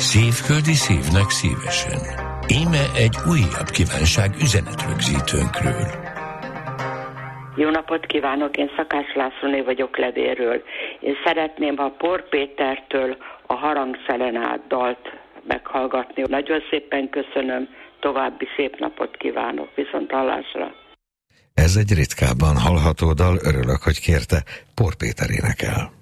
Szívföldi szívnek szívesen. Íme egy újabb kívánság üzenetrögzítőnkről. Jó napot kívánok, én Szakás Lászlóné vagyok Levérről. Én szeretném, ha Por Pétertől a Harangszelen át dalt meghallgatni. Nagyon szépen köszönöm, további szép napot kívánok, viszont hallásra. Ez egy ritkábban hallható dal, örülök, hogy kérte, Por Péter énekel.